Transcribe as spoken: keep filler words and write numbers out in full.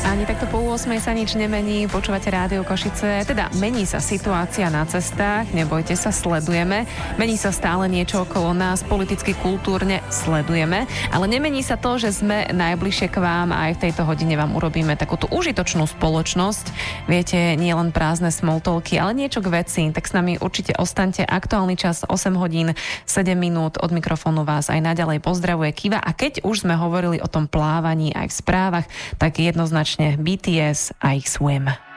Ani takto po ôsmej sa nič nemení, počúvate Rádio Košice, teda mení sa situácia na cestách, nebojte sa, sledujeme, mení sa stále niečo okolo nás, politicky, kultúrne sledujeme, ale nemení sa to, že sme najbližšie k vám a aj v tejto hodine vám urobíme takúto užitočnú spoločnosť. Viete, nie len prázdne smalltalky, ale niečo k veci, tak s nami určite ostaňte. Aktuálny čas osem hodín sedem minút, od mikrofónu vás aj naďalej pozdravuje Kiva a keď už sme hovorili o tom plávaní aj v správach, tak jednoznačne bé té es a ich Swim.